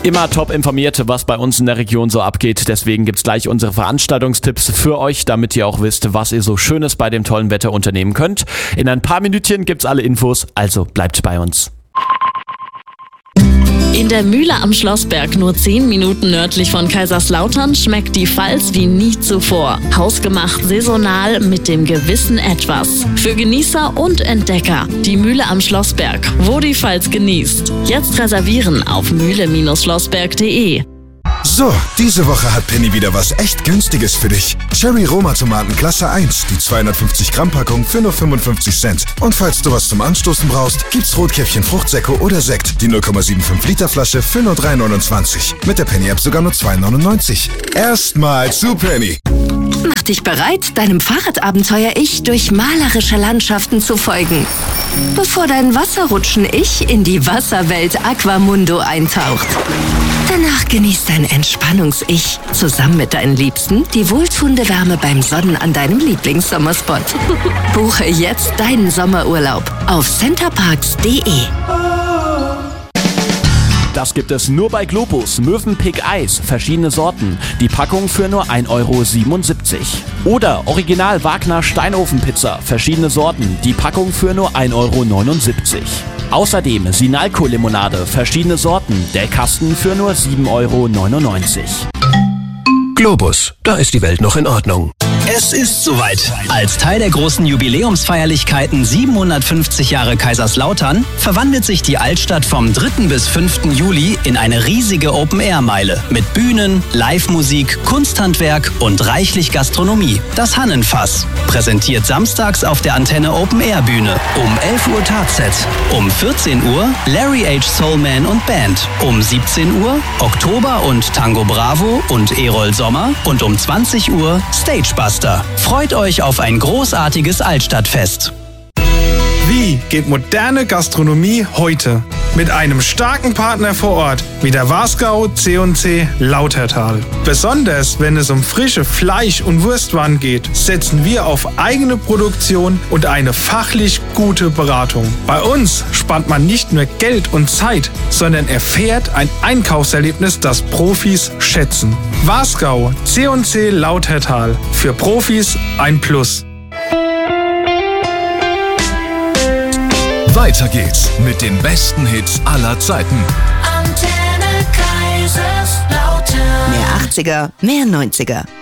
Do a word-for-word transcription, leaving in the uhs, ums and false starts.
Immer top informiert, was bei uns in der Region so abgeht. Deswegen gibt's gleich unsere Veranstaltungstipps für euch, damit ihr auch wisst, was ihr so Schönes bei dem tollen Wetter unternehmen könnt. In ein paar Minütchen gibt's alle Infos, also bleibt bei uns. In der Mühle am Schlossberg, nur zehn Minuten nördlich von Kaiserslautern, schmeckt die Pfalz wie nie zuvor. Hausgemacht, saisonal, mit dem gewissen Etwas. Für Genießer und Entdecker. Die Mühle am Schlossberg, wo die Pfalz genießt. Jetzt reservieren auf mühle Schlossberg punkt de. So, diese Woche hat Penny wieder was echt Günstiges für dich. Cherry Roma Tomaten Klasse eins, die zweihundertfünfzig Gramm Packung für nur fünfundfünfzig Cent. Und falls du was zum Anstoßen brauchst, gibt's Rotkäppchen Fruchtsäcke oder Sekt, die null Komma fünfundsiebzig Liter Flasche für nur drei neunundzwanzig. Mit der Penny App sogar nur zwei neunundneunzig. Erstmal zu Penny. Mach dich bereit, deinem Fahrradabenteuer-Ich durch malerische Landschaften zu folgen. Bevor dein Wasserrutschen-Ich in die Wasserwelt Aquamundo eintaucht. Danach genießt dein Entspannungs-Ich zusammen mit deinen Liebsten die wohltuende Wärme beim Sonnen an deinem Lieblingssommerspot. Buche jetzt deinen Sommerurlaub auf centerparks punkt de. Das gibt es nur bei Globus. Mövenpick Eis, verschiedene Sorten. Die Packung für nur ein Euro siebenundsiebzig. Oder Original Wagner Steinofenpizza, verschiedene Sorten. Die Packung für nur ein Euro neunundsiebzig. Außerdem Sinalco-Limonade, verschiedene Sorten. Der Kasten für nur sieben Euro neunundneunzig. Globus, da ist die Welt noch in Ordnung. Es ist soweit. Als Teil der großen Jubiläumsfeierlichkeiten siebenhundertfünfzig Jahre Kaiserslautern verwandelt sich die Altstadt vom dritten bis fünften Juli in eine riesige Open-Air-Meile mit Bühnen, Live-Musik, Kunsthandwerk und reichlich Gastronomie. Das Hannenfass präsentiert samstags auf der Antenne Open-Air-Bühne. Um elf Uhr Tarzett, um vierzehn Uhr Larry H. Soulman und Band, um siebzehn Uhr Oktober und Tango Bravo und Erol Sommer und um zwanzig Uhr Stagebuster. Freut euch auf ein großartiges Altstadtfest. Wie geht moderne Gastronomie heute? Mit einem starken Partner vor Ort wie der Wasgau C und C Lautertal. Besonders wenn es um frische Fleisch- und Wurstwaren geht, setzen wir auf eigene Produktion und eine fachlich gute Beratung. Bei uns spart man nicht nur Geld und Zeit, sondern erfährt ein Einkaufserlebnis, das Profis schätzen. Wasgau C und C Lautertal. Für Profis ein Plus. Weiter geht's mit den besten Hits aller Zeiten. Antenne Kaiserslautern. Mehr achtziger, mehr neunziger.